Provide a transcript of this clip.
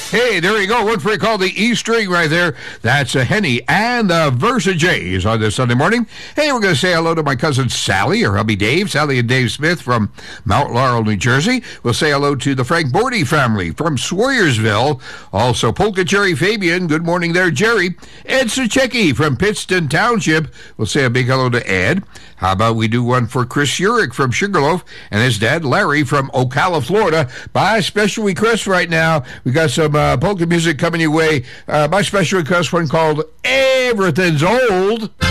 Hey, there you go. What we call the E string right there. That's a Henny and the Versa J's on this Sunday morning. Hey, we're going to say hello to my cousin Sally, or hubby Dave, Sally and Dave Smith from Mount Laurel, New Jersey. We'll say hello to the Frank Bordy family from Sawyersville. Also, Polka Jerry Fabian. Good morning there, Jerry. Ed Suchecki from Pittston Township. We'll say a big hello to Ed. How about we do one for Chris Urich from Sugarloaf and his dad, Larry, from Ocala, Florida. By special request right now, we got some polka music coming your way. By special request, one called Everything's Old.